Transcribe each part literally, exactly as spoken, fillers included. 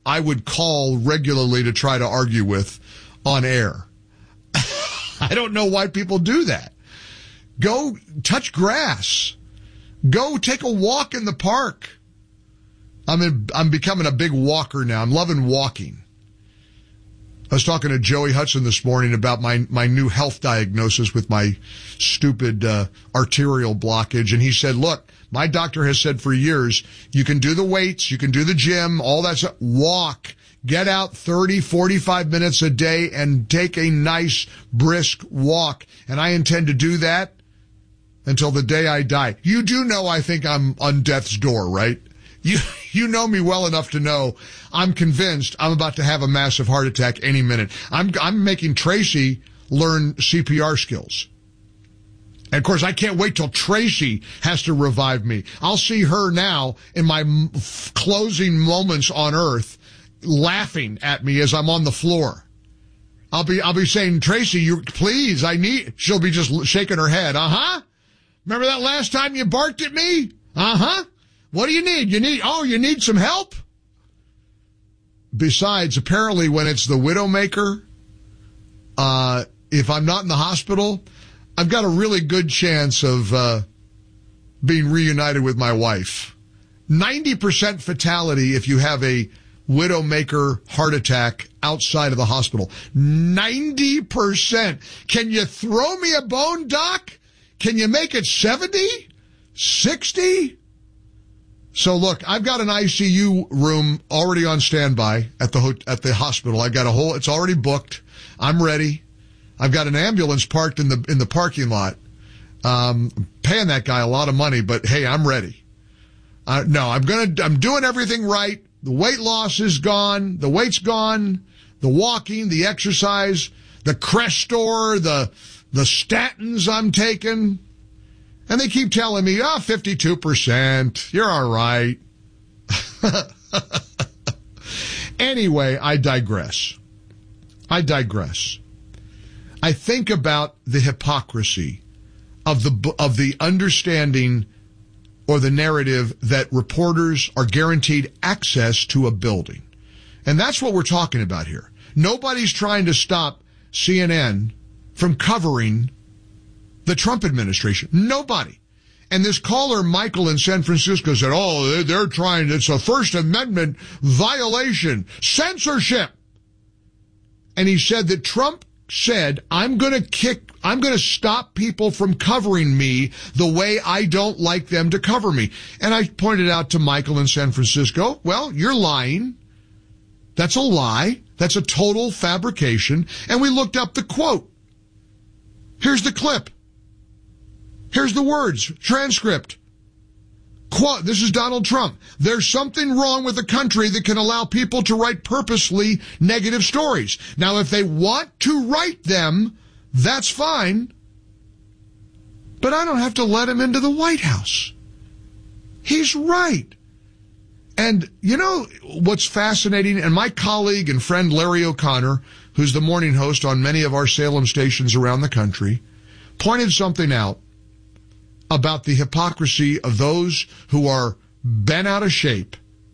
I would call regularly to try to argue with on air. I don't know why people do that. Go touch grass. Go take a walk in the park. I'm in, I'm becoming a big walker now. I'm loving walking. I was talking to Joey Hudson this morning about my, my new health diagnosis with my stupid uh, arterial blockage. And he said, look, my doctor has said for years, you can do the weights, you can do the gym, all that stuff. Walk. Get out thirty, forty-five minutes a day and take a nice, brisk walk. And I intend to do that until the day I die. You do know I think I'm on death's door, right? You you know me well enough to know I'm convinced I'm about to have a massive heart attack any minute. I'm I'm making Tracy learn C P R skills. And of course, I can't wait till Tracy has to revive me. I'll see her now in my m- closing moments on Earth laughing at me as I'm on the floor. I'll be I'll be saying, Tracy, you please, I need. She'll be just shaking her head. Uh-huh. Remember that last time you barked at me? Uh-huh. What do you need? You need, oh, you need some help? Besides, apparently when it's the Widowmaker, uh, if I'm not in the hospital, I've got a really good chance of, uh, being reunited with my wife. ninety percent fatality if you have a Widowmaker heart attack outside of the hospital. ninety percent. Can you throw me a bone, Doc? Can you make it seventy? sixty? So look, I've got an I C U room already on standby at the ho- at the hospital. I've got a whole, it's already booked. I'm ready. I've got an ambulance parked in the in the parking lot. Um, paying that guy a lot of money, but hey, I'm ready. Uh, no, I'm gonna, I'm doing everything right. The weight loss is gone. The weight's gone. The walking, the exercise, the Crestor, the the statins I'm taking. And they keep telling me, oh, fifty-two percent. You're all right. Anyway, I digress. I digress. I think about the hypocrisy of the of the understanding or the narrative that reporters are guaranteed access to a building. And that's what we're talking about here. Nobody's trying to stop C N N from covering the Trump administration. Nobody. And this caller, Michael in San Francisco, said, oh, they're, they're trying, it's a First Amendment violation, censorship. And he said that Trump said, I'm going to kick, I'm going to stop people from covering me the way I don't like them to cover me. And I pointed out to Michael in San Francisco, well, you're lying. That's a lie. That's a total fabrication. And we looked up the quote. Here's the clip. Here's the words, transcript. Quote, this is Donald Trump. There's something wrong with a country that can allow people to write purposely negative stories. Now, if they want to write them, that's fine. But I don't have to let him into the White House. He's right. And you know what's fascinating? And my colleague and friend Larry O'Connor, who's the morning host on many of our Salem stations around the country, pointed something out about the hypocrisy of those who are bent out of shape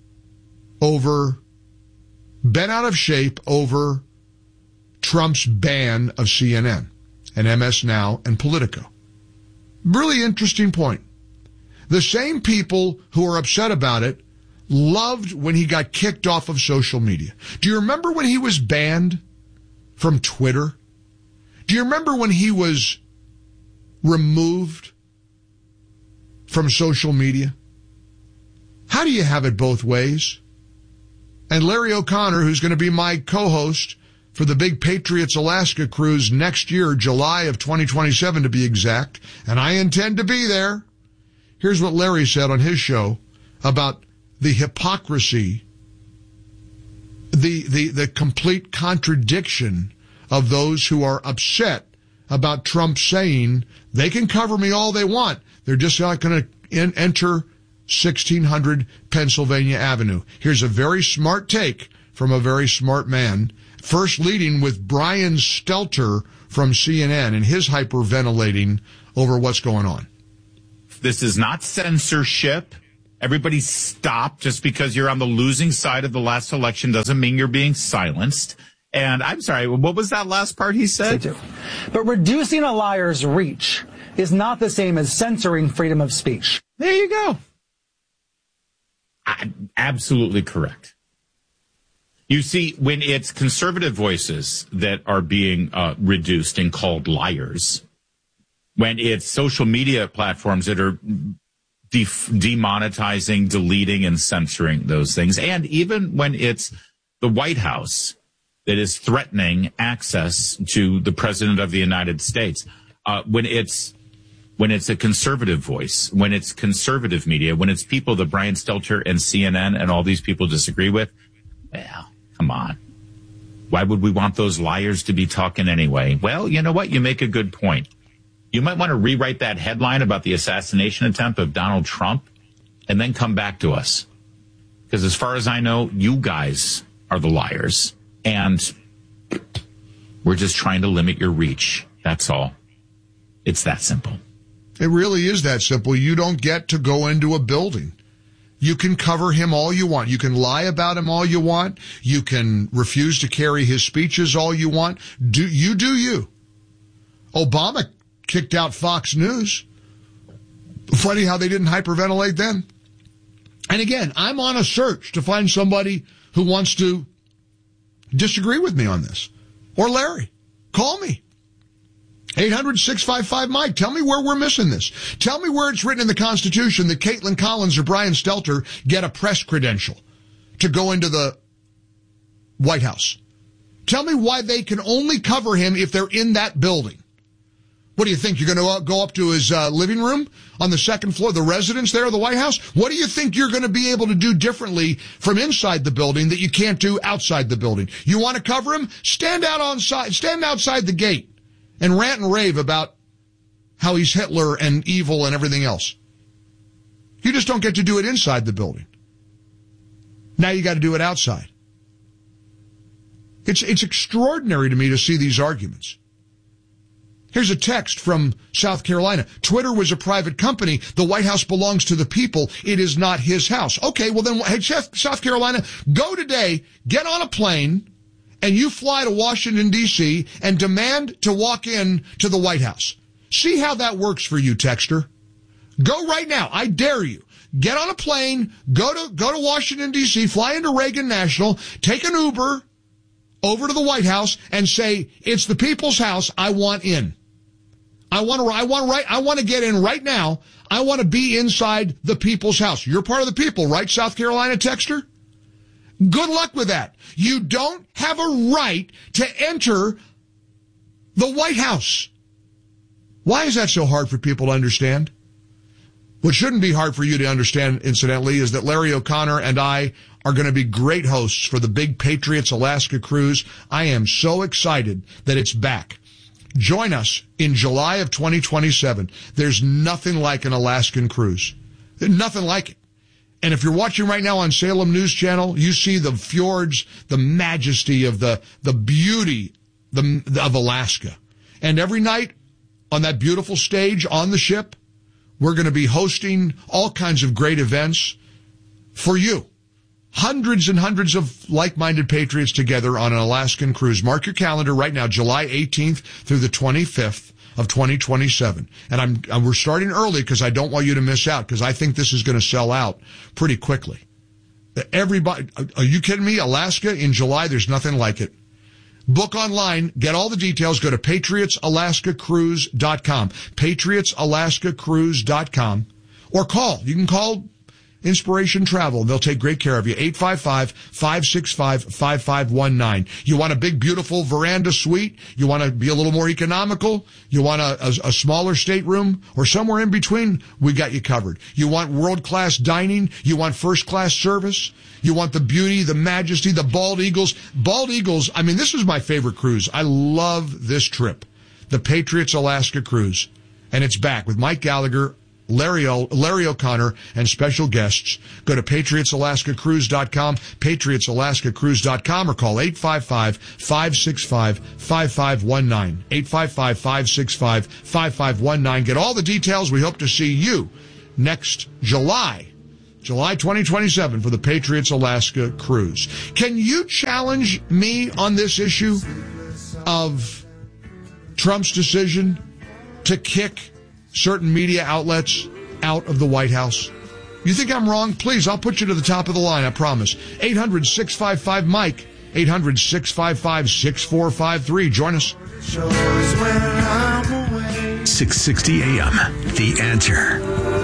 over, bent out of shape over Trump's ban of C N N and M S Now and Politico. Really interesting point. The same people who are upset about it loved when he got kicked off of social media. Do you remember when he was banned from Twitter? Do you remember when he was removed from social media? How do you have it both ways? And Larry O'Connor, who's going to be my co-host for the big Patriots Alaska cruise next year, July of twenty twenty-seven to be exact, and I intend to be there. Here's what Larry said on his show about the hypocrisy, the, the, the complete contradiction of those who are upset about Trump saying they can cover me all they want. They're just not going to enter sixteen hundred Pennsylvania Avenue. Here's a very smart take from a very smart man, first leading with Brian Stelter from C N N and his hyperventilating over what's going on. This is not censorship, Everybody stop. Just because you're on the losing side of the last election doesn't mean you're being silenced. And I'm sorry, what was that last part he said? But reducing a liar's reach is not the same as censoring freedom of speech. There you go. I, absolutely correct. You see, when it's conservative voices that are being uh, reduced and called liars, when it's social media platforms that are de- demonetizing, deleting, and censoring those things, and even when it's the White House that is threatening access to the President of the United States, uh, when it's when it's a conservative voice, when it's conservative media, when it's people that Brian Stelter and C N N and all these people disagree with, well, come on. Why would we want those liars to be talking anyway? Well, you know what? You make a good point. You might want to rewrite that headline about the assassination attempt of Donald Trump and then come back to us. Because as far as I know, you guys are the liars. And we're just trying to limit your reach. That's all. It's that simple. It really is that simple. You don't get to go into a building. You can cover him all you want. You can lie about him all you want. You can refuse to carry his speeches all you want. Do you do you. Obama kicked out Fox News. Funny how they didn't hyperventilate then. And again, I'm on a search to find somebody who wants to disagree with me on this. Or Larry. Call me. eight hundred, six five five, Mike. Tell me where we're missing this. Tell me where it's written in the Constitution that Caitlin Collins or Brian Stelter get a press credential to go into the White House. Tell me why they can only cover him if they're in that building. What do you think? You're going to go up to his uh, living room on the second floor, the residence there of the White House? What do you think you're going to be able to do differently from inside the building that you can't do outside the building? You want to cover him? Stand out on side, stand outside the gate and rant and rave about how he's Hitler and evil and everything else. You just don't get to do it inside the building. Now you got to do it outside. It's, it's extraordinary to me to see these arguments. Here's a text from South Carolina. Twitter was a private company. The White House belongs to the people. It is not his house. Okay, well then, hey, South Carolina, go today, get on a plane, and you fly to Washington, D C, and demand to walk in to the White House. See how that works for you, texter. Go right now. I dare you. Get on a plane, go to, go to Washington, D C, fly into Reagan National, take an Uber over to the White House, and say, it's the people's house, I want in. I want to, I want right, I want to get in right now. I want to be inside the people's house. You're part of the people, right, South Carolina texter? Good luck with that. You don't have a right to enter the White House. Why is that so hard for people to understand? What shouldn't be hard for you to understand, incidentally, is that Larry O'Connor and I are going to be great hosts for the Big Patriots Alaska Cruise. I am so excited that it's back. Join us in July of twenty twenty-seven. There's nothing like an Alaskan cruise. Nothing like it. And if you're watching right now on Salem News Channel, you see the fjords, the majesty of the, the beauty the, of Alaska. And every night on that beautiful stage on the ship, we're going to be hosting all kinds of great events for you. Hundreds and hundreds of like-minded patriots together on an Alaskan cruise. Mark your calendar right now, July eighteenth through the twenty-fifth of twenty twenty-seven. And I'm, and we're starting early because I don't want you to miss out, because I think this is going to sell out pretty quickly. Everybody, are you kidding me? Alaska in July, there's nothing like it. Book online, get all the details, go to patriots alaska cruise dot com, patriots alaska cruise dot com, or call. You can call Inspiration Travel. They'll take great care of you. eight five five, five six five, five five one nine. You want a big, beautiful veranda suite? You want to be a little more economical? You want a, a, a smaller stateroom? Or somewhere in between? We got you covered. You want world-class dining? You want first-class service? You want the beauty, the majesty, the bald eagles? Bald eagles, I mean, this is my favorite cruise. I love this trip. The Patriots Alaska Cruise. And it's back with Mike Gallagher, Larry, o, Larry O'Connor, and special guests. Go to patriots alaska cruise dot com, patriots alaska cruise dot com, or call eight five five, five six five, five five one nine. eight five five, five six five, five five one nine. Get all the details. We hope to see you next July July twenty twenty-seven for the Patriots Alaska cruise. Can you challenge me on this issue of Trump's decision to kick certain media outlets out of the White House? You think I'm wrong? Please, I'll put you to the top of the line, I promise. eight hundred, six five five, Mike. eight hundred, six five five, six four five three. Join us. six sixty A M. The Answer.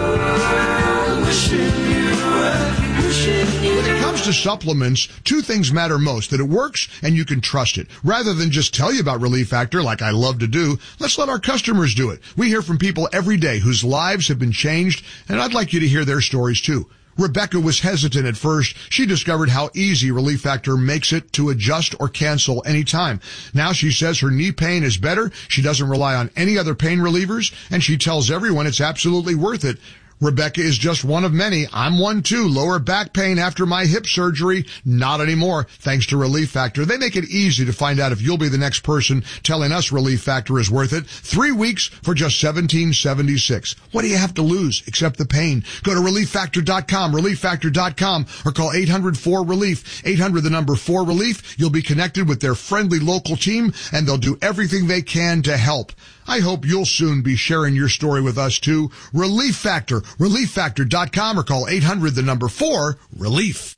When it comes to supplements, two things matter most: that it works and you can trust it. Rather than just tell you about Relief Factor like I love to do, let's let our customers do it. We hear from people every day whose lives have been changed, and I'd like you to hear their stories too. Rebecca was hesitant at first. She discovered how easy Relief Factor makes it to adjust or cancel anytime. Now she says her knee pain is better. She doesn't rely on any other pain relievers, and she tells everyone it's absolutely worth it. Rebecca is just one of many. I'm one too. Lower back pain after my hip surgery? Not anymore, thanks to Relief Factor. They make it easy to find out if you'll be the next person telling us Relief Factor is worth it. Three weeks for just seventeen seventy-six. What do you have to lose except the pain? Go to relief factor dot com, relief factor dot com, or call eight hundred four relief. eight hundred, the number four relief. You'll be connected with their friendly local team, and they'll do everything they can to help. I hope you'll soon be sharing your story with us too. Relief Factor, relief factor dot com, or call eight hundred, the number four, relief.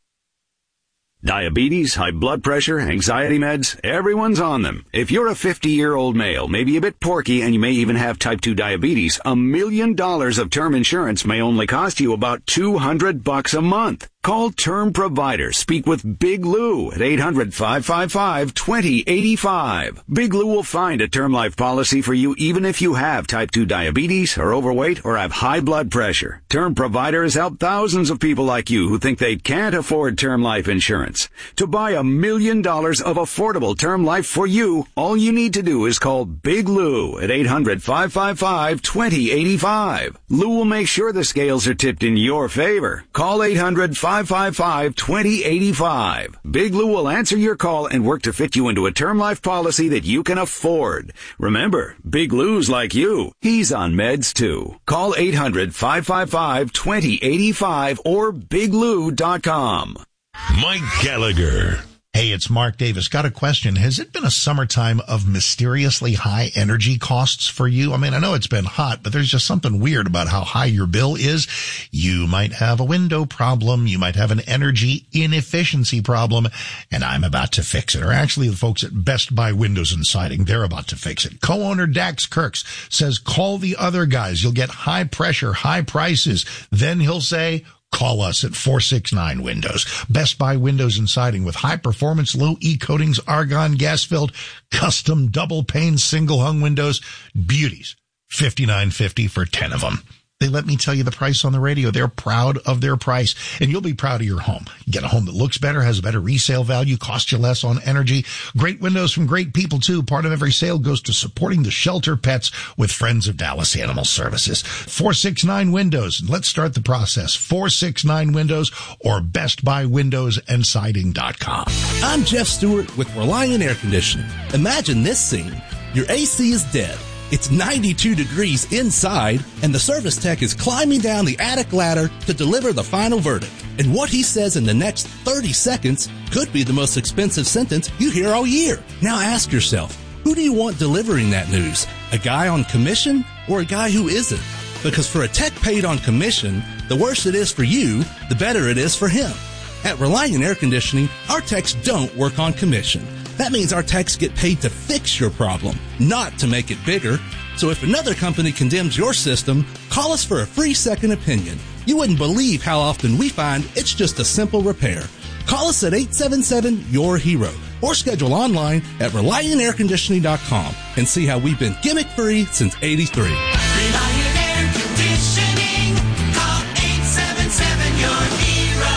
Diabetes, high blood pressure, anxiety meds, everyone's on them. If you're a fifty-year-old male, maybe a bit porky, and you may even have type two diabetes, a million dollars of term insurance may only cost you about two hundred bucks a month. Call Term Provider. Speak with Big Lou at eight hundred, five five five, two zero eight five. Big Lou will find a term life policy for you even if you have type two diabetes, are overweight, or have high blood pressure. Term Provider has helped thousands of people like you who think they can't afford term life insurance. To buy a million dollars of affordable term life for you, all you need to do is call Big Lou at eight hundred, five five five, two zero eight five. Lou will make sure the scales are tipped in your favor. Call eight hundred, five five five, two zero eight five. Big Lou will answer your call and work to fit you into a term life policy that you can afford. Remember, Big Lou's like you. He's on meds too. Call eight hundred, five five five, two zero eight five or big lou dot com. Mike Gallagher. Hey, it's Mark Davis. Got a question. Has it been a summertime of mysteriously high energy costs for you? I mean, I know it's been hot, but there's just something weird about how high your bill is. You might have a window problem. You might have an energy inefficiency problem, and I'm about to fix it. Or actually, the folks at Best Buy Windows and Siding, they're about to fix it. Co-owner Dax Kirks says, call the other guys. You'll get high pressure, high prices. Then he'll say, call us at four six nine Windows. Best Buy Windows and Siding with high-performance, low-E coatings, argon gas-filled, custom double-pane single-hung windows. Beauties. fifty-nine fifty for ten of them. They let me tell you the price on the radio. They're proud of their price, and you'll be proud of your home. Get a home that looks better, has a better resale value, costs you less on energy. Great windows from great people, too. Part of every sale goes to supporting the shelter pets with Friends of Dallas Animal Services. four six nine Windows. Let's start the process. four six nine Windows or best buy windows and siding dot com. I'm Jeff Stewart with Reliant Air Conditioning. Imagine this scene. Your A C is dead. It's ninety-two degrees inside, and the service tech is climbing down the attic ladder to deliver the final verdict. And what he says in the next thirty seconds could be the most expensive sentence you hear all year. Now ask yourself, who do you want delivering that news? A guy on commission or a guy who isn't? Because for a tech paid on commission, the worse it is for you, the better it is for him. At Reliant Air Conditioning, our techs don't work on commission. That means our techs get paid to fix your problem, not to make it bigger. So if another company condemns your system, call us for a free second opinion. You wouldn't believe how often we find it's just a simple repair. Call us at eight seven seven, Y O U R hero or schedule online at reliant air conditioning dot com and see how we've been gimmick-free since eighty-three. Reliant Air Conditioning. Call eight seven seven, Y O U R hero.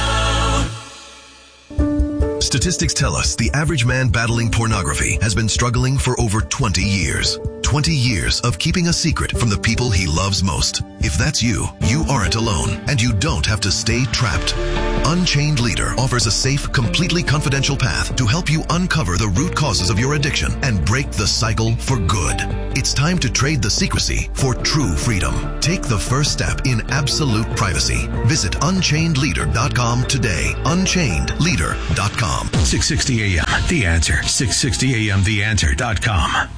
Statistics tell us the average man battling pornography has been struggling for over twenty years. twenty years of keeping a secret from the people he loves most. If that's you, you aren't alone, and you don't have to stay trapped. Unchained Leader offers a safe, completely confidential path to help you uncover the root causes of your addiction and break the cycle for good. It's time to trade the secrecy for true freedom. Take the first step in absolute privacy. Visit unchained leader dot com today. unchained leader dot com. six sixty A M, The Answer. six sixty A M the answer dot com.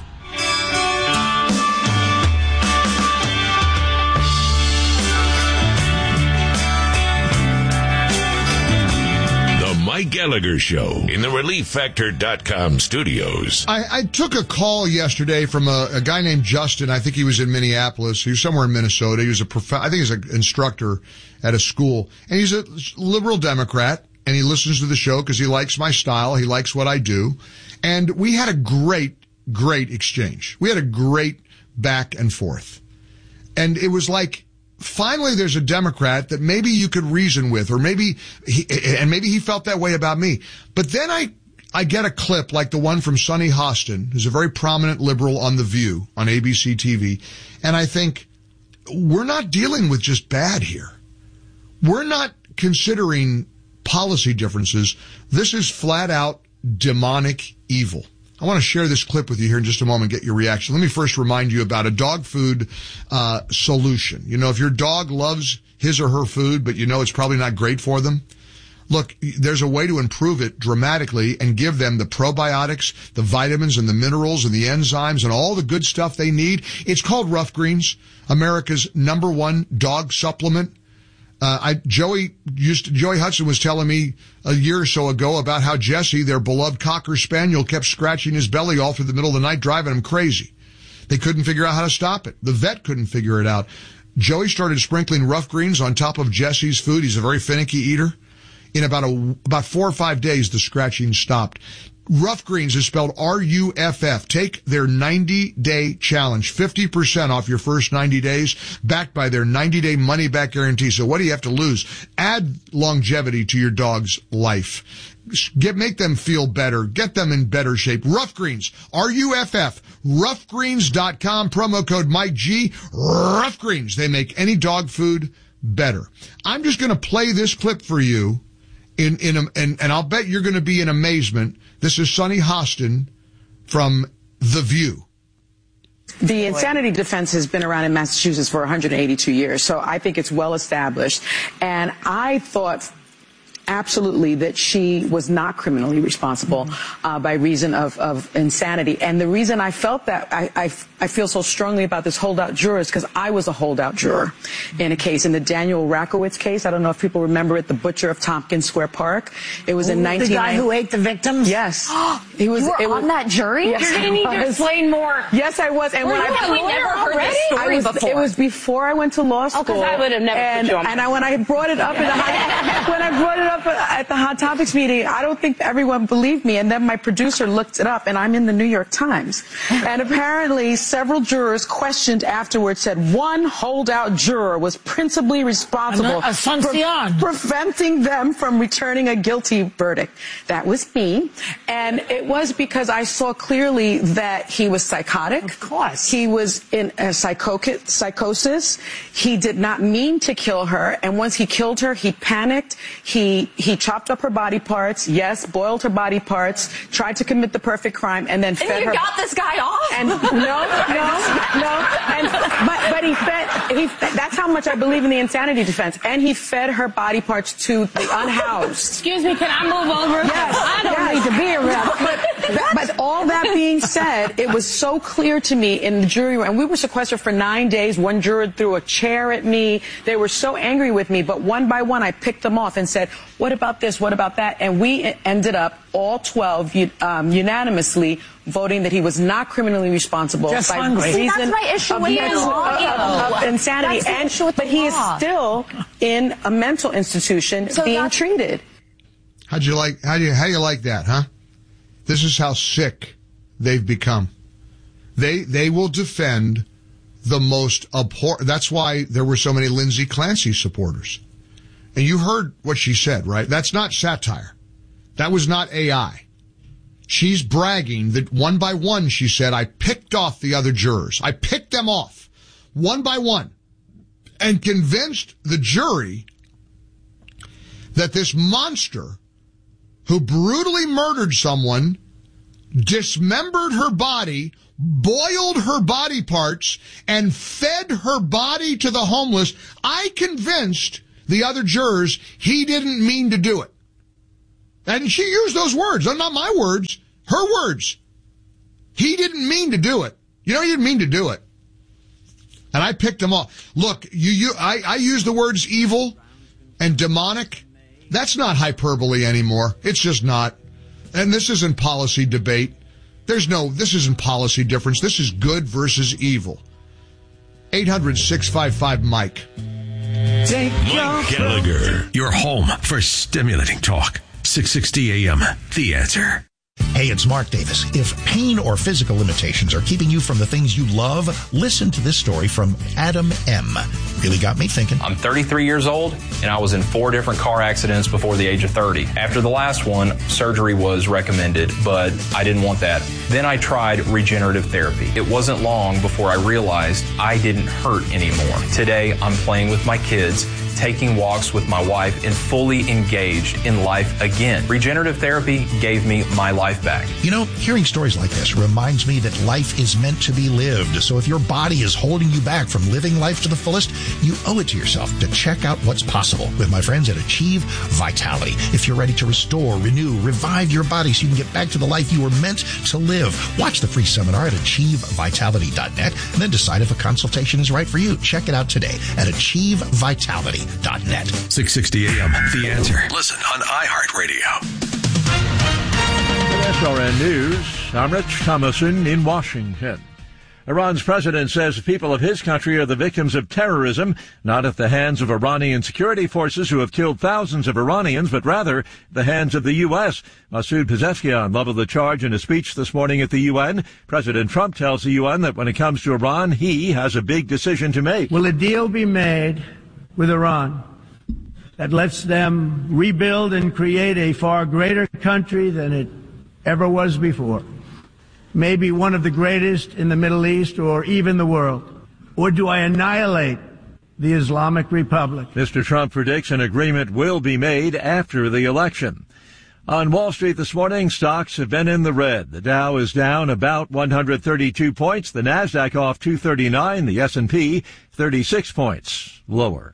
Mike Gallagher Show in the relief factor dot com studios. I, I took a call yesterday from a, a guy named Justin. I think he was in Minneapolis. He was somewhere in Minnesota. He was a prof- I think he's an instructor at a school. And he's a liberal Democrat, and he listens to the show because he likes my style. He likes what I do. And we had a great, great exchange. We had a great back and forth. And it was like, finally, there's a Democrat that maybe you could reason with, or maybe, he, and maybe he felt that way about me. But then I, I get a clip like the one from Sonny Hostin, who's a very prominent liberal on The View on A B C T V. And I think, we're not dealing with just bad here. We're not considering policy differences. This is flat out demonic evil. I want to share this clip with you here in just a moment, get your reaction. Let me first remind you about a dog food uh solution. You know, if your dog loves his or her food, but you know it's probably not great for them, look, there's a way to improve it dramatically and give them the probiotics, the vitamins and the minerals and the enzymes and all the good stuff they need. It's called Rough Greens, America's number one dog supplement. Uh, I, Joey used to, Joey Hudson was telling me a year or so ago about how Jesse, their beloved Cocker Spaniel, kept scratching his belly all through the middle of the night, driving him crazy. They couldn't figure out how to stop it. The vet couldn't figure it out. Joey started sprinkling Rough Greens on top of Jesse's food. He's a very finicky eater. In about a, about four or five days, the scratching stopped. Rough Greens is spelled R U F F. Take their ninety-day challenge, fifty percent off your first ninety days, backed by their ninety-day money-back guarantee. So what do you have to lose? Add longevity to your dog's life. Get, make them feel better. Get them in better shape. Rough Greens, R U F F, rough greens dot com, promo code Mike G. Rough Greens. They make any dog food better. I'm just going to play this clip for you, in in a, and, and I'll bet you're going to be in amazement. This is Sonny Hostin from The View. The insanity defense has been around in Massachusetts for one hundred eighty-two years, so I think it's well established. And I thought absolutely that she was not criminally responsible uh, by reason of, of insanity. And the reason I felt that, I, I, I feel so strongly about this holdout juror is because I was a holdout juror in a case, in the Daniel Rakowitz case. I don't know if people remember it, the butcher of Tompkins Square Park. It was in nineteen ninety. The guy who ate the victims? Yes. He was, you were it was, on that jury? Yes, You're going to need to explain more. Yes, I was. And Were when you I, a lawyer never heard already? this story I was, before. It was before I went to law school. Oh, because I would have never and, put you on. And I, when I brought it up in the hot, when I brought it up at the Hot Topics meeting, I don't think everyone believed me. And then my producer looked it up, and I'm in the New York Times. And apparently, several jurors questioned afterwards said one holdout juror was principally responsible for preventing them from returning a guilty verdict. That was me. And it was because I saw clearly that he was psychotic. Of course. He was in a psycho- psychosis. He did not mean to kill her. And once he killed her, he panicked. He, he chopped up her body parts. Yes, boiled her body parts, tried to commit the perfect crime, and then and fed you her. You got this guy off? And no, no, no. And, but, but he fed, he fed, that's how much I believe in the insanity defense. And he fed her body parts to the unhoused. Excuse me, can I move over? Yes. I don't yes. need to be around. But, but, but all that being said, it was so clear to me in the jury room, and we were sequestered for nine days. One juror threw a chair at me. They were so angry with me, but one by one, I picked them off and said, what about this? What about that? And we ended up, all twelve, um, unanimously voting that he was not criminally responsible. Just by hungry. reason See, that's my issue of, with mental, the law. of, of insanity. That's the And, with but the he law. is still in a mental institution so being treated. How'd you like, how do you, how do you like that, huh? This is how sick they've become. They, they will defend the most abhorrent. That's why there were so many Lindsay Clancy supporters. And you heard what she said, right? That's not satire. That was not A I. She's bragging that one by one, she said, I picked off the other jurors. I picked them off one by one and convinced the jury that this monster who brutally murdered someone, dismembered her body, boiled her body parts, and fed her body to the homeless, I convinced the other jurors he didn't mean to do it. And she used those words. They're not my words, her words. He didn't mean to do it. You know, he didn't mean to do it. And I picked them off. Look, you, you, I, I use the words evil and demonic. That's not hyperbole anymore. It's just not. And this isn't policy debate. There's no, this isn't policy difference. This is good versus evil. eight hundred, six five five, Mike. Take Mike Gallagher, your home for stimulating talk. six sixty A M, The Answer. Hey, it's Mark Davis. If pain or physical limitations are keeping you from the things you love, listen to this story from Adam M. Really got me thinking. I'm thirty-three years old, and I was in four different car accidents before the age of thirty. After the last one, surgery was recommended, but I didn't want that. Then I tried regenerative therapy. It wasn't long before I realized I didn't hurt anymore. Today, I'm playing with my kids, taking walks with my wife, and fully engaged in life again. Regenerative therapy gave me my life back. You know, hearing stories like this reminds me that life is meant to be lived. So if your body is holding you back from living life to the fullest, you owe it to yourself to check out what's possible with my friends at Achieve Vitality. If you're ready to restore, renew, revive your body so you can get back to the life you were meant to live, watch the free seminar at achieve vitality dot net and then decide if a consultation is right for you. Check it out today at achieve vitality dot net. six sixty A M, The Answer. Listen on iHeartRadio. S R N News, I'm Rich Thomason in Washington. Iran's president says people of his country are the victims of terrorism, not at the hands of Iranian security forces who have killed thousands of Iranians, but rather the hands of the U S. Masoud Pezeshkian leveled the charge in a speech this morning at the U N. President Trump tells the U N that when it comes to Iran, he has a big decision to make. Will a deal be made with Iran that lets them rebuild and create a far greater country than it ever was before? Maybe one of the greatest in the Middle East or even the world? Or do I annihilate the Islamic Republic? Mister Trump predicts an agreement will be made after the election. On Wall Street this morning, stocks have been in the red. The Dow is down about one hundred thirty-two points. The Nasdaq off two thirty-nine. The S and P thirty-six points lower.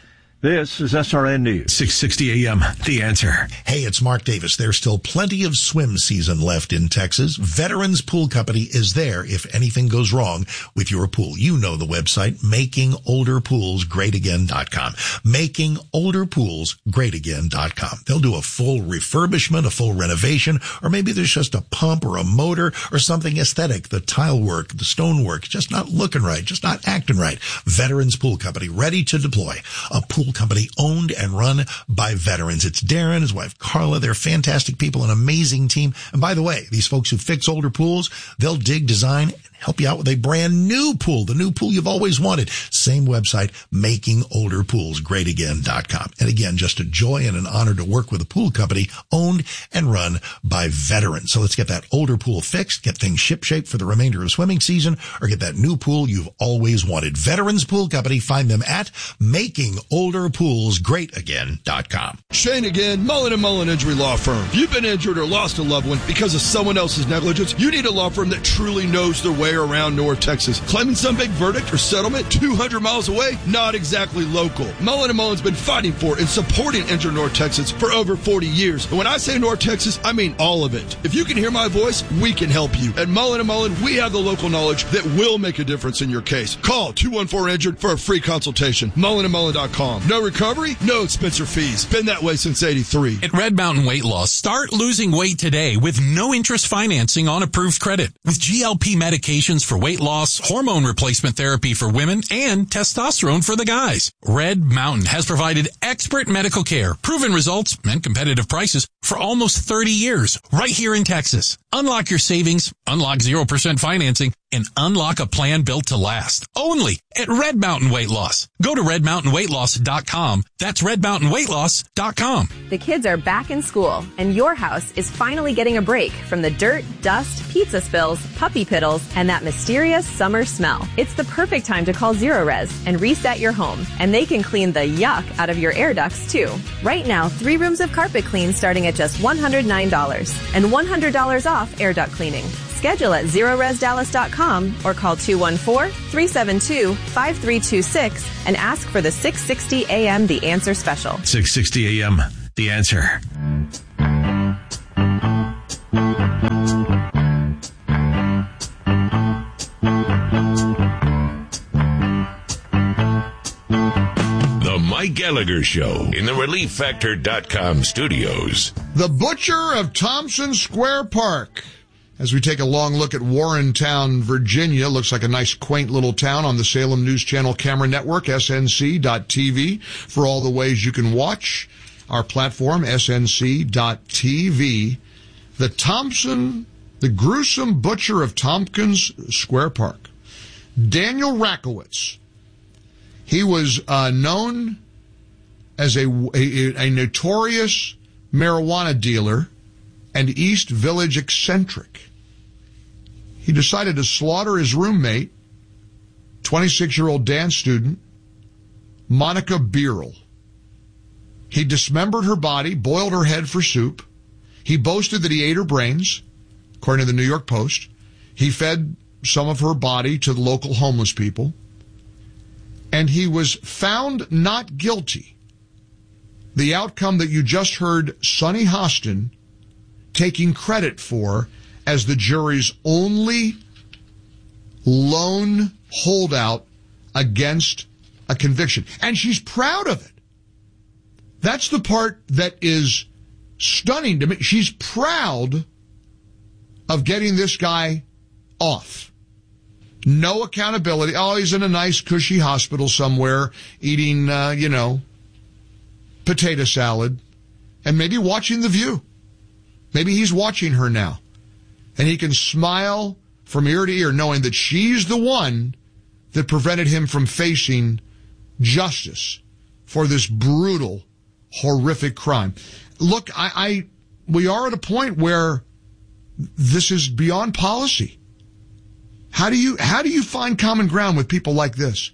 This is S R N News. six sixty A M, The Answer. Hey, it's Mark Davis. There's still plenty of swim season left in Texas. Veterans Pool Company is there if anything goes wrong with your pool. You know the website, making older pools great again dot com. making older pools great again dot com. They'll do a full refurbishment, a full renovation, or maybe there's just a pump or a motor or something aesthetic. The tile work, the stone work, just not looking right, just not acting right. Veterans Pool Company, ready to deploy. A pool company owned and run by veterans. It's Darren, his wife Carla. They're fantastic people, an amazing team. And by the way, these folks who fix older pools, they'll dig, design, and help you out with a brand new pool, the new pool you've always wanted. Same website, making older pools great again dot com. And again, just a joy and an honor to work with a pool company owned and run by veterans. So let's get that older pool fixed, get things shipshape for the remainder of swimming season, or get that new pool you've always wanted. Veterans Pool Company, find them at making older pools great again dot com. Shane again, Mullen and Mullen Injury Law Firm. If you've been injured or lost a loved one because of someone else's negligence, you need a law firm that truly knows their way around North Texas. Claiming some big verdict or settlement two hundred miles away? Not exactly local. Mullen and Mullen's been fighting for and supporting injured North Texas for over forty years. And when I say North Texas, I mean all of it. If you can hear my voice, we can help you. At Mullen and Mullen, we have the local knowledge that will make a difference in your case. Call two one four injured for a free consultation. mullen and mullen dot com. No recovery, no expense or fees. Been that way since eighty-three. At Red Mountain Weight Loss, start losing weight today with no interest financing on approved credit. With G L P medications for weight loss, hormone replacement therapy for women, and testosterone for the guys. Red Mountain has provided expert medical care, proven results, and competitive prices for almost thirty years, right here in Texas. Unlock your savings, unlock zero percent financing, and unlock a plan built to last. Only at Red Mountain Weight Loss. Go to red mountain weight loss dot com. That's red mountain weight loss dot com. The kids are back in school, and your house is finally getting a break from the dirt, dust, pizza spills, puppy piddles, and that mysterious summer smell. It's the perfect time to call Zero Res and reset your home, and they can clean the yuck out of your air ducts too. Right now, three rooms of carpet clean starting at just one hundred nine dollars and one hundred dollars off air duct cleaning. Schedule at zero res dallas dot com or call two one four, three seven two, five three two six and ask for the six sixty A M The Answer special. six sixty A M The Answer. The Mike Gallagher Show in the relief factor dot com studios. The Butcher of Thompson Square Park. As we take a long look at Warrentown, Virginia, looks like a nice, quaint little town on the Salem News Channel camera network, S N C dot T V, for all the ways you can watch our platform, S N C dot T V. The Thompson, the gruesome butcher of Tompkins Square Park. Daniel Rakowitz. He was uh, known as a, a, a notorious marijuana dealer and East Village eccentric. He decided to slaughter his roommate, twenty-six-year-old dance student, Monica Beerle. He dismembered her body, boiled her head for soup. He boasted that he ate her brains, according to the New York Post. He fed some of her body to the local homeless people. And he was found not guilty. The outcome that you just heard Sonny Hostin taking credit for as the jury's only lone holdout against a conviction. And she's proud of it. That's the part that is stunning to me. She's proud of getting this guy off. No accountability. Oh, he's in a nice, cushy hospital somewhere eating, uh, you know, potato salad and maybe watching The View. Maybe he's watching her now. And he can smile from ear to ear knowing that she's the one that prevented him from facing justice for this brutal, horrific crime. Look, I, I we are at a point where this is beyond policy. How do you how do you find common ground with people like this?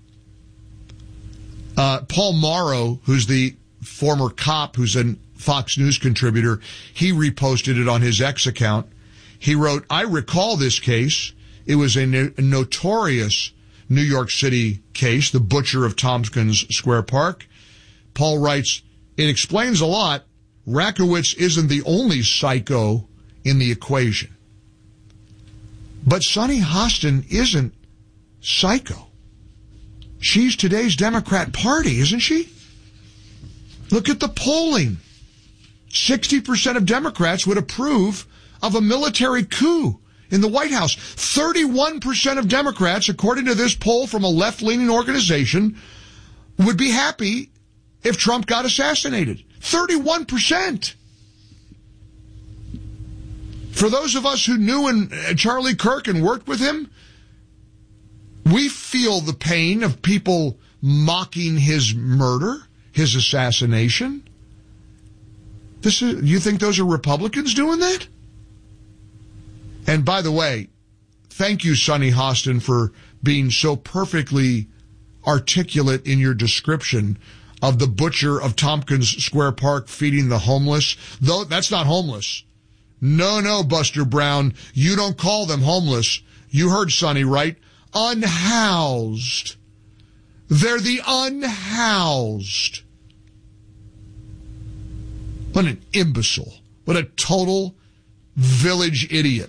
Uh, Paul Morrow, who's the former cop, who's a Fox News contributor, he reposted it on his X account. He wrote, I recall this case. It was a, no- a notorious New York City case, the Butcher of Tompkins Square Park. Paul writes, it explains a lot. Rakowitz isn't the only psycho in the equation. But Sonny Hostin isn't psycho. She's today's Democrat Party, isn't she? Look at the polling. sixty percent of Democrats would approve of a military coup in the White House. thirty-one percent of Democrats, according to this poll from a left-leaning organization, would be happy if Trump got assassinated. thirty-one percent. For those of us who knew in, uh, Charlie Kirk and worked with him, we feel the pain of people mocking his murder, his assassination. This is, you think those are Republicans doing that? And by the way, thank you, Sonny Hostin, for being so perfectly articulate in your description of the butcher of Tompkins Square Park feeding the homeless. Though that's not homeless. No, no, Buster Brown, you don't call them homeless. You heard Sonny, right? Unhoused. They're the unhoused. What an imbecile. What a total village idiot.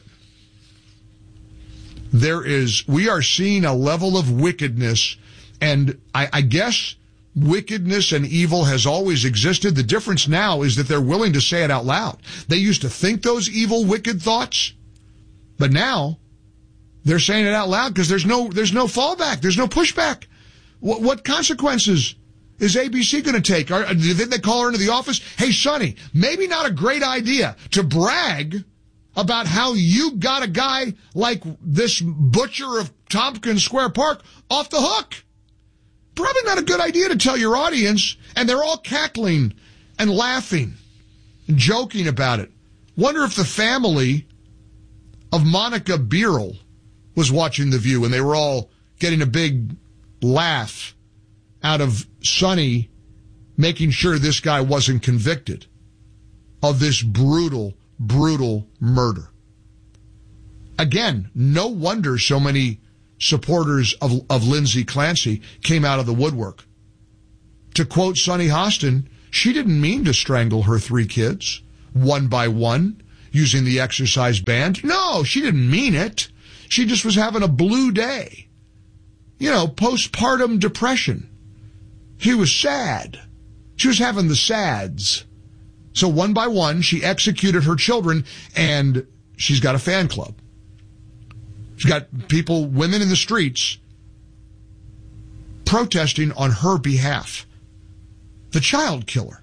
There is, we are seeing a level of wickedness, and I, I guess wickedness and evil has always existed. The difference now is that they're willing to say it out loud. They used to think those evil, wicked thoughts, but now they're saying it out loud because there's no, there's no fallback. There's no pushback. What, what consequences is A B C going to take? Are, did they call her into the office? Hey, Sonny, maybe not a great idea to brag about how you got a guy like this butcher of Tompkins Square Park off the hook. Probably not a good idea to tell your audience, and they're all cackling and laughing and joking about it. Wonder if the family of Monica Beryl was watching The View and they were all getting a big laugh out of Sonny making sure this guy wasn't convicted of this brutal, brutal murder. Again, no wonder so many supporters of, of Lindsay Clancy came out of the woodwork. To quote Sonny Hostin, she didn't mean to strangle her three kids, one by one, using the exercise band. No, she didn't mean it. She just was having a blue day. You know, postpartum depression. She was sad. She was having the sads. So one by one, she executed her children, and she's got a fan club. She's got people, women in the streets, protesting on her behalf. The child killer.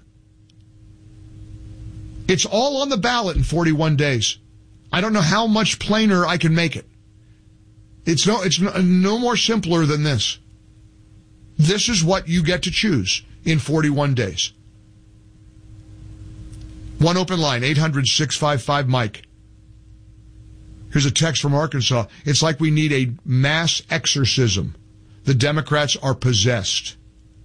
It's all on the ballot in forty-one days. I don't know how much plainer I can make it. It's no, it's no, no more simpler than this. This is what you get to choose in forty-one days. One open line, eight hundred, six five five, Mike. Here's a text from Arkansas. It's like we need a mass exorcism. The Democrats are possessed.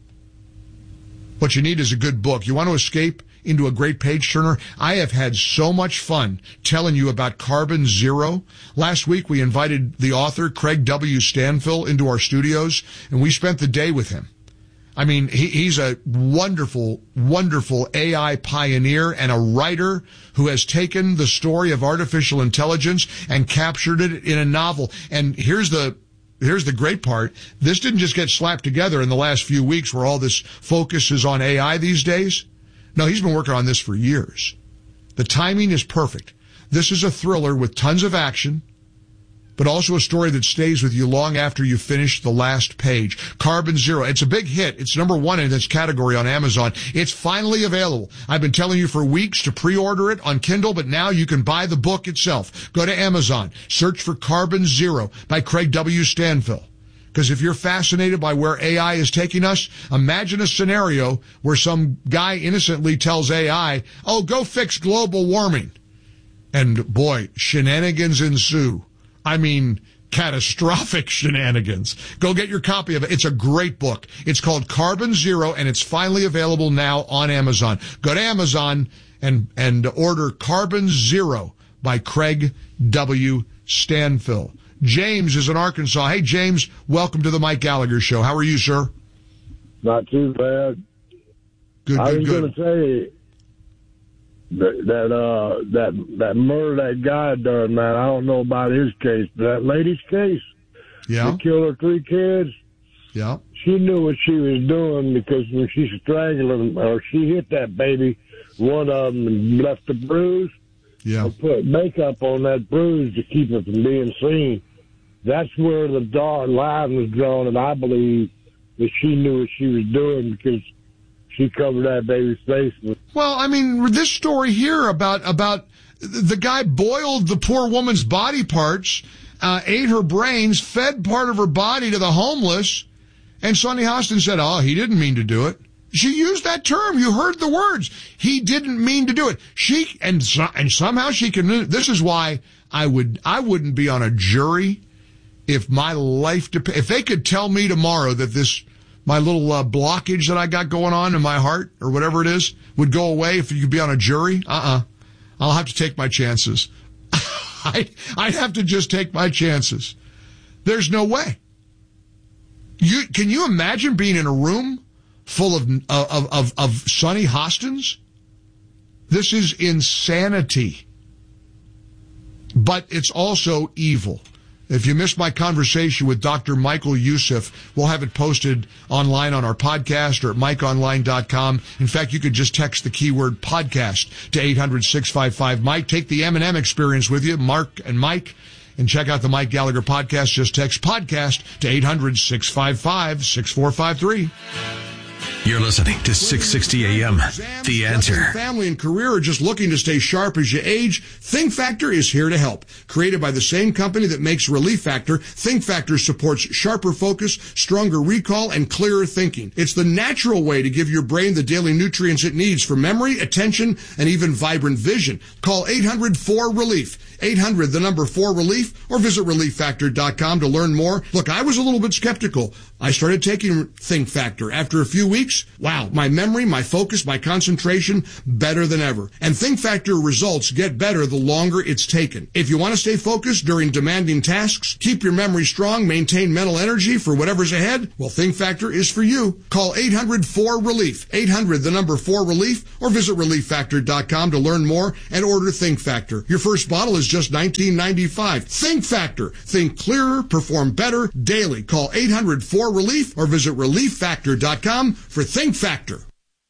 What you need is a good book. You want to escape into a great page turner? I have had so much fun telling you about Carbon Zero. Last week we invited the author, Craig W. Stanfill, into our studios, and we spent the day with him. I mean, he, he's a wonderful, wonderful A I pioneer and a writer who has taken the story of artificial intelligence and captured it in a novel. And here's the here's the great part. This didn't just get slapped together in the last few weeks where all this focus is on A I these days. No, he's been working on this for years. The timing is perfect. This is a thriller with tons of action, but also a story that stays with you long after you finish the last page. Carbon Zero. It's a big hit. It's number one in its category on Amazon. It's finally available. I've been telling you for weeks to pre-order it on Kindle, but now you can buy the book itself. Go to Amazon. Search for Carbon Zero by Craig W. Stanfill. Because if you're fascinated by where A I is taking us, imagine a scenario where some guy innocently tells A I, oh, go fix global warming. And boy, shenanigans ensue. I mean, catastrophic shenanigans. Go get your copy of it. It's a great book. It's called Carbon Zero, and it's finally available now on Amazon. Go to Amazon and, and order Carbon Zero by Craig W. Stanfill. James is in Arkansas. Hey, James, welcome to the Mike Gallagher Show. How are you, sir? Not too bad. Good, I good, was good. going to say that that, uh, that that murder that guy done, man. I don't know about his case, but that lady's case. Yeah. She killed her three kids. Yeah. She knew what she was doing because when she strangled them, or she hit that baby, one of them left a bruise. Yeah. And put makeup on that bruise to keep it from being seen. That's where the dark line was drawn, and I believe that she knew what she was doing because she covered that baby's face with. Well, I mean, this story here about about the guy boiled the poor woman's body parts, uh, ate her brains, fed part of her body to the homeless, and Sonny Hostin said, oh, he didn't mean to do it. She used that term. You heard the words. He didn't mean to do it. She and so, and somehow she can. This is why I would I wouldn't be on a jury if my life dep- if they could tell me tomorrow that this my little uh, blockage that I got going on in my heart or whatever it is would go away if you could be on a jury. Uh-uh. I'll have to take my chances. I I'd have to just take my chances. There's no way. You can you imagine being in a room full of, of, of, of Sonny Hostins? This is insanity. But it's also evil. If you missed my conversation with Doctor Michael Youssef, we'll have it posted online on our podcast or at mike online dot com. In fact, you could just text the keyword podcast to eight hundred, six five five, Mike. Take the M and M experience with you, Mark and Mike, and check out the Mike Gallagher podcast. Just text podcast to eight hundred, six five five, six four five three. You're listening to six sixty A M. The Answer. Family and career are just looking to stay sharp as you age? Think Factor is here to help. Created by the same company that makes Relief Factor, Think Factor supports sharper focus, stronger recall, and clearer thinking. It's the natural way to give your brain the daily nutrients it needs for memory, attention, and even vibrant vision. Call eight hundred four relief. eight hundred, the number four relief, or visit relief factor dot com to learn more. Look, I was a little bit skeptical. I started taking Think Factor. After a few weeks, wow, my memory, my focus, my concentration, better than ever. And Think Factor results get better the longer it's taken. If you want to stay focused during demanding tasks, keep your memory strong, maintain mental energy for whatever's ahead, well, Think Factor is for you. Call eight hundred four relief. eight hundred, the number four relief, or visit relief factor dot com to learn more and order Think Factor. Your first bottle is just nineteen ninety-five. Think Factor. Think clearer, perform better daily. Call eight hundred four relief or visit relief factor dot com for Think Factor.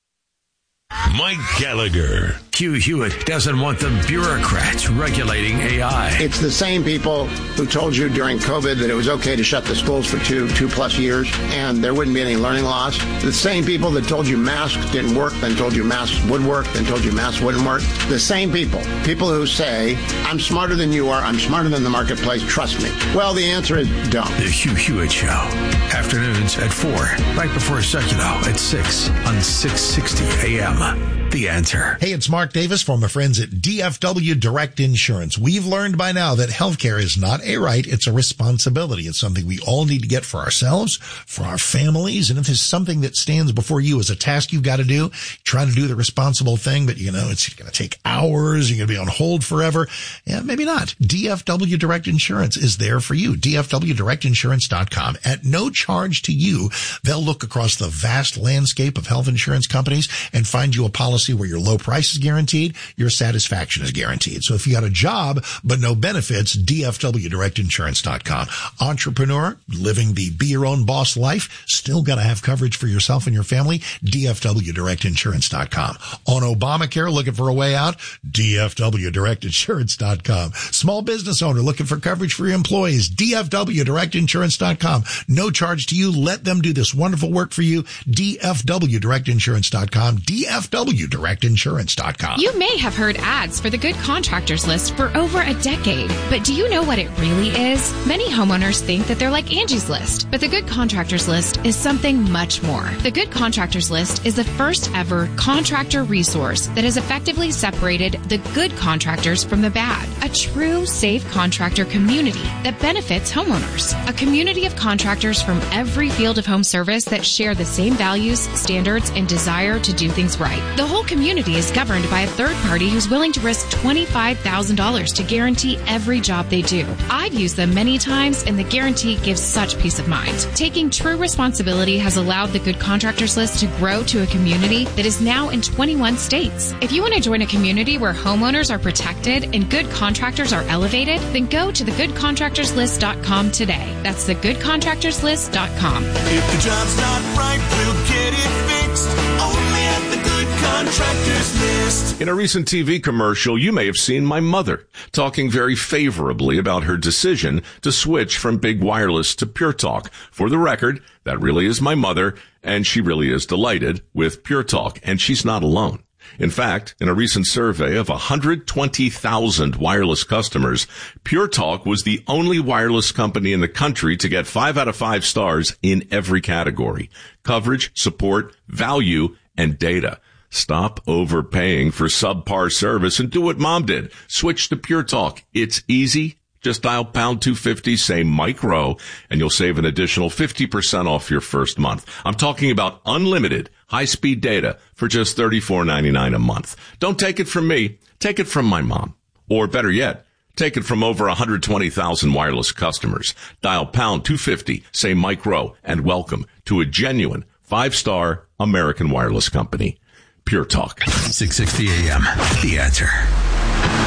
Mike Gallagher. Hugh Hewitt doesn't want the bureaucrats regulating A I. It's the same people who told you during COVID that it was okay to shut the schools for two, two plus years and there wouldn't be any learning loss. The same people that told you masks didn't work, then told you masks would work, then told you masks wouldn't work. The same people. People who say, I'm smarter than you are, I'm smarter than the marketplace, trust me. Well, the answer is don't. The Hugh Hewitt Show. Afternoons at four, right before Seculo at six on six sixty A M. The Answer. Hey, it's Mark Davis from my friends at D F W Direct Insurance. We've learned by now that healthcare is not a right, it's a responsibility. It's something we all need to get for ourselves, for our families, and if there's something that stands before you as a task you've got to do, try to do the responsible thing, but you know, it's going to take hours, you're going to be on hold forever. Yeah, maybe not. D F W Direct Insurance is there for you. D F W direct insurance dot com. At no charge to you, they'll look across the vast landscape of health insurance companies and find you a policy where your low price is guaranteed, your satisfaction is guaranteed. So if you got a job but no benefits, D F W direct insurance dot com. Entrepreneur, living the be your own boss life, still got to have coverage for yourself and your family, D F W direct insurance dot com. On Obamacare, looking for a way out, D F W direct insurance dot com. Small business owner looking for coverage for your employees, D F W direct insurance dot com. No charge to you. Let them do this wonderful work for you, D F W direct insurance dot com. D F W direct insurance dot com. You may have heard ads for the Good Contractors List for over a decade, but do you know what it really is? Many homeowners think that they're like Angie's List, but the Good Contractors List is something much more. The Good Contractors List is the first ever contractor resource that has effectively separated the good contractors from the bad. A true safe contractor community that benefits homeowners. A community of contractors from every field of home service that share the same values, standards, and desire to do things right. The whole community is governed by a third party who's willing to risk twenty-five thousand dollars to guarantee every job they do. I've used them many times, and the guarantee gives such peace of mind. Taking true responsibility has allowed the Good Contractors List to grow to a community that is now in twenty-one states. If you want to join a community where homeowners are protected and good contractors are elevated, then go to the good contractors list dot com today. That's the good contractors list dot com. If the job's not right, we'll get it fixed. Only at the Good Contractors List. In a recent T V commercial, you may have seen my mother talking very favorably about her decision to switch from Big Wireless to Pure Talk. For the record, that really is my mother, and she really is delighted with Pure Talk, and she's not alone. In fact, in a recent survey of one hundred twenty thousand wireless customers, Pure Talk was the only wireless company in the country to get five out of five stars in every category: coverage, support, value, and data. Stop overpaying for subpar service and do what Mom did. Switch to Pure Talk. It's easy. Just dial pound two fifty, say Mike Rowe, and you'll save an additional fifty percent off your first month. I'm talking about unlimited high-speed data for just thirty-four ninety-nine a month. Don't take it from me. Take it from my mom. Or better yet, take it from over one hundred twenty thousand wireless customers. Dial pound two fifty, say Mike Rowe, and welcome to a genuine five-star American wireless company. Pure Talk. six sixty A M. The Answer.